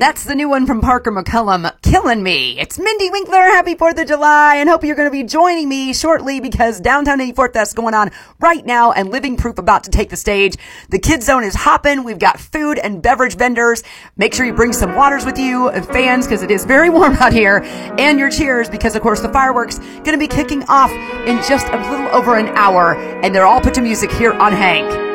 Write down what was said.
That's the new one from Parker McCullum, Killing Me. It's Mindy Winkler. Happy 4th of July, and hope you're going to be joining me shortly because Downtown 84th Fest going on right now and Living Proof about to take the stage. The Kids Zone is hopping. We've got food and beverage vendors. Make sure you bring some waters with you, fans, because it is very warm out here, and your cheers because, of course, the fireworks going to be kicking off in just a little over an hour, and they're all put to music here on Hank.